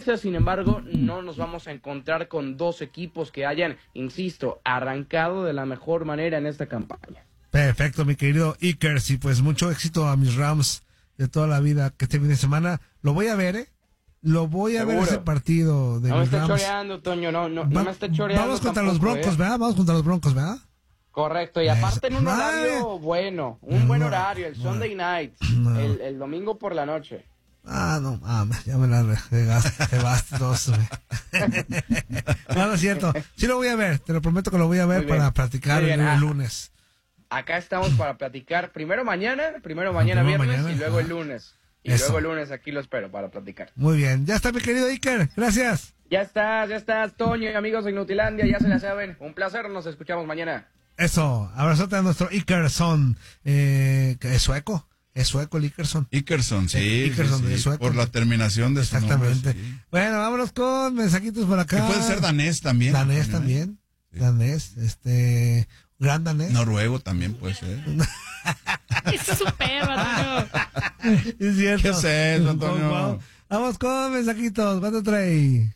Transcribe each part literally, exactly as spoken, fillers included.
sorpresa, sin embargo, no nos vamos a encontrar con dos equipos que hayan, insisto, arrancado de la mejor manera en esta campaña. Perfecto, mi querido Iker, y pues mucho éxito a mis Rams de toda la vida, que este fin de semana lo voy a ver, ¿eh? Lo voy a Seguro. ver ese partido de No me mis está Rams. choreando, Toño, no, no, Va- no me está choreando. Vamos contra tampoco, los Broncos, ¿eh? ¿verdad? Vamos contra los Broncos, ¿verdad? Correcto, y aparte en un horario bueno, un buen No, horario, el no. Sunday night, No. el, el domingo por la noche. Ah, no mames, ya me la regaste, te bastos, güey. No, no es cierto. Sí lo voy a ver, te lo prometo que lo voy a ver Muy bien. para practicar Muy el, bien, el ah. lunes. Acá estamos para platicar primero mañana, primero mañana Primero viernes mañana, y luego ah. el lunes. Y Eso. luego el lunes aquí lo espero para platicar. Muy bien, ya está mi querido Iker, gracias. Ya estás, ya estás, Toño y amigos de Inutilandia, ya se la saben. Un placer, nos escuchamos mañana. Eso, abrazote a nuestro Ikerson, eh, que es sueco, es sueco el Ikerson. Ikerson, sí, Ikerson, sí, sí, de sueco. por la terminación de su Exactamente. nombre, sí. Bueno, vámonos con mensajitos por acá. Que puede ser danés también. Danés también, Sí. danés, este, gran danés. Noruego también puede ser. Ese es un perro, Antonio. Es cierto. ¿Qué es eso, Antonio? Vamos, vamos con mensajitos, ¿cuánto trae?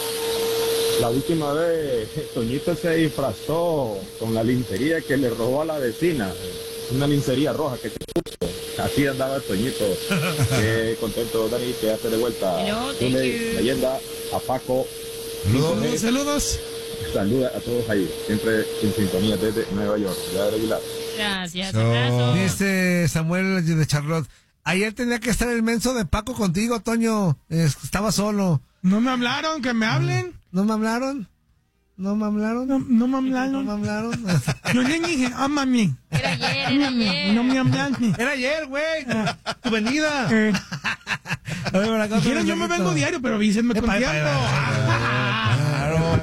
La última vez, Toñito se disfrazó con la lincería que le robó a la vecina. Una lincería roja que te puso. Así andaba Toñito. Qué contento, Dani, que hace de vuelta. Hello, thank Zule, you. Leyenda, a Paco. Saludos, Saludos. Saluda a todos ahí, siempre en sintonía desde Nueva York. Ya de Aguilar. Gracias, So- abrazo. Dice Samuel de Charlotte, ayer tenía que estar el menso de Paco contigo, Toño. Es- Estaba solo. No me hablaron, que me hablen. ¿No me hablaron? ¿No me hablaron? No, no me ¿No me hablaron. hablaron? Yo le dije, ámame. Era ayer, era ayer. No me hablaron. Era ayer, güey. Tu venida. Eh, A ver, por acá otro dijeron, yo me mensajito. vengo diario, pero avísenme con Epa, epa, tiempo. epa, Claro.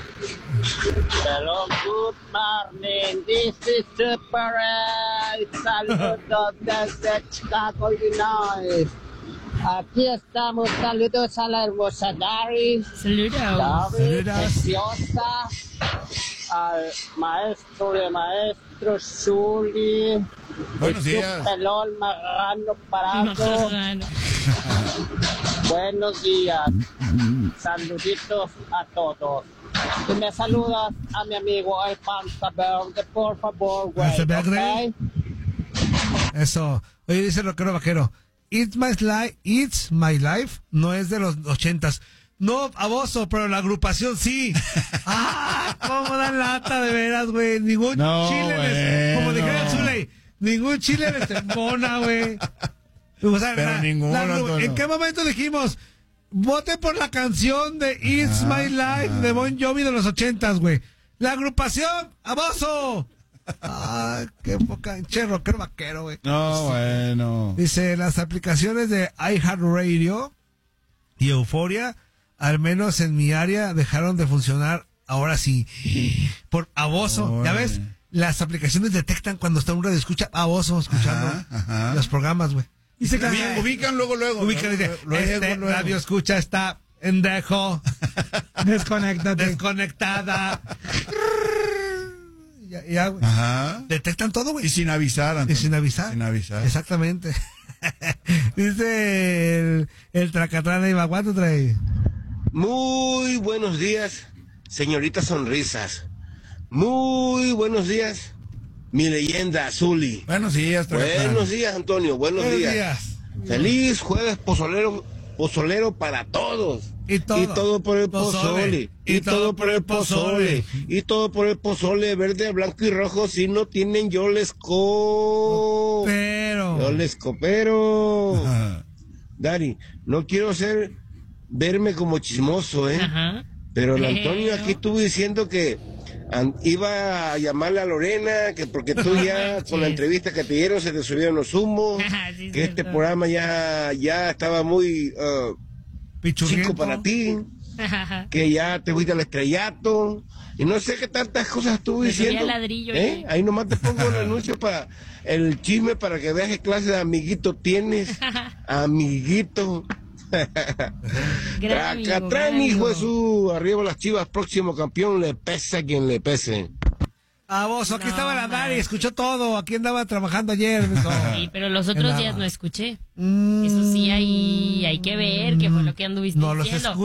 Hello, good morning. This is Super eight. Saludos desde Chicago, Illinois. Aquí estamos. Saludos a la hermosa Dari. Saludos. Dari, Saludos. preciosa. Al maestro de maestros, Zuli. Buenos días. Su pelón marrano parado. Buenos días. Saluditos a todos. Y me saludas a mi amigo el Panza Verde, por favor, güey. Panza Verde. ¿Ok? Eso. Oye, dice el rockero vaquero. It's my life, it's my life. No es de los ochentas. No, aboso, pero la agrupación sí. ¡Ah! ¿Cómo dan lata de veras, güey? Ningún No, chile les, como bueno. dijera el Zuley, ningún chile les embona, güey. O sea, Pero la- ninguno, la- Antonio. ¿en qué momento dijimos? Voten por la canción de It's Ajá, My Life ajá. de Bon Jovi de los ochentas, güey. La agrupación, aboso. Ah, qué poca, che, rockero vaquero, güey. No, bueno. Dice, las aplicaciones de iHeartRadio y Euforia, al menos en mi área, dejaron de funcionar ahora sí. Por aboso. ¿Ya Órale. ves? Las aplicaciones detectan cuando está un radio escucha aboso escuchando Ajá, ajá. los programas, güey. Dice que Ubi- Ubican luego, luego. Ubica, dice, Luego, este luego. radio escucha está pendejo, desconéctate. desconectada. ya, ya, güey. Ajá. Detectan todo, güey. Y sin avisar, Y Antonio. sin avisar. Sin avisar. Exactamente. Dice el, el Tracatrán de ¿cuánto trae? Muy buenos días, señorita Sonrisas. Muy buenos días, mi leyenda Zuli. Buenos días, Tracatrán. Buenos días, Antonio. Buenos, Buenos días. días. Feliz jueves pozolero, pozolero para todos. Y todo. por el Pozole. pozole. Y Y, todo por el pozole. Y todo por el pozole verde, blanco y rojo. Si no tienen, yo les co. Pero. Yo les coopero. Ajá. Dari, no quiero ser, verme como chismoso, ¿eh? Ajá. Pero el Pero- Antonio aquí estuvo diciendo que an- iba a llamarle a Lorena, que porque tú ya con la entrevista que te dieron se te subieron los humos, Sí, que este cierto. programa ya, ya estaba muy uh, Pichurriento. chico para ti, que ya te fuiste al estrellato, y no sé qué tantas cosas estuvo Me subí diciendo. al ladrillo, ¿Eh? ¿eh? Ahí nomás te pongo el anuncio para el chisme para que veas qué clase de amiguito tienes, amiguito. Gran amigo, Tracatrán, gran hijo de amigo. su, arriba las Chivas, próximo campeón, le pese a quien le pese. Aboso, aquí No, estaba la man. Dari, escuchó todo. Aquí andaba trabajando ayer. eso. Sí, pero los otros Andaba. días no escuché. Mm. Eso sí, hay, hay que ver qué fue lo que anduviste No los diciendo. escuches.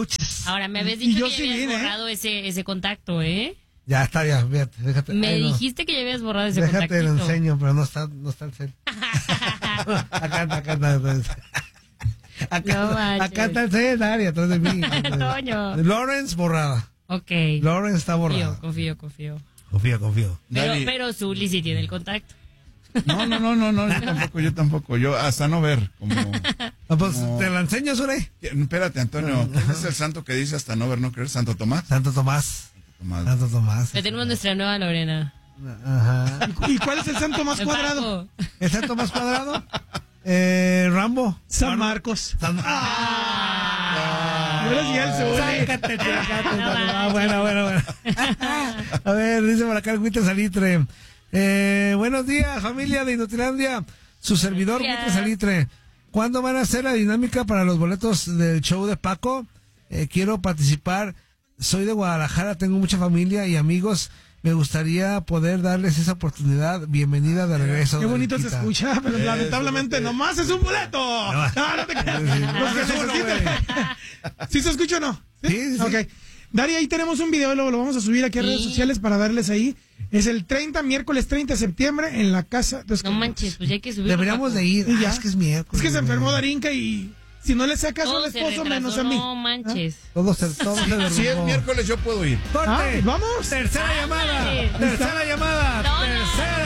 Ahora, me habías Y dicho yo que ya sí habías vine, ¿eh? borrado ese, ese contacto, ¿eh? Ya está, ya, fíjate, déjate. Me Ay, no. dijiste que ya habías borrado ese Déjate, contacto. lo enseño, pero no está, no está el cel. acá, acá, acá, acá, acá, No manches. acá está el cel, Dari, atrás de mí. Toño. Lawrence borrada. Ok. Lawrence está borrada. Confío, confío, confío. Confío, confío. Pero, Dari. pero Zuli sí tiene el contacto. No, no, no, no, no, yo tampoco, yo tampoco. Yo hasta no ver, como... Ah, pues, No. ¿te la enseño, Sure? Espérate, Antonio, ¿quién es el santo que dice hasta no ver, no creer? ¿Santo Tomás? Santo Tomás. Tomás. Santo Tomás. Ya tenemos nuestra nueva Lorena. Ajá. ¿Y cuál es el santo más Me cuadrado? pago. ¿El santo más cuadrado? Eh, Rambo. San Marcos. San- ¡Ah! Ahora sí el Zuli. Sácate, sácate. No Ah, bueno, bueno, bueno. A ver, dice por acá el Huitre Salitre. Eh, buenos días, familia de Inutilandia. Su servidor, Buenos Huitre días. Salitre. ¿Cuándo van a hacer la dinámica para los boletos del show de Paco? Eh, quiero participar. Soy de Guadalajara, tengo mucha familia y amigos. Me gustaría poder darles esa oportunidad. Bienvenida de regreso. Qué bonito se Daniquita. escucha, pero Eso, lamentablemente porque- nomás es un boleto. No, no te creas. Los que Es uno, necesitan. ¿Sí se escucha o no? Sí, sí, sí. Ok. Dari, ahí tenemos un video, luego lo vamos a subir aquí a redes Sí. sociales para darles ahí. Es el treinta, miércoles treinta de septiembre en la casa de No manches, pues ya hay que subir. Deberíamos de ir. Y ya. Ah, es que es miércoles. Es que se enfermó Darinka y si no le sacas Todo al se esposo, retrasó, menos a mí. No manches. Todo se, todo se derrumbó. Si es miércoles yo puedo ir. ¡Corte! Ah, vamos. Tercera llamada. Ándale. Tercera llamada. Toma. Tercera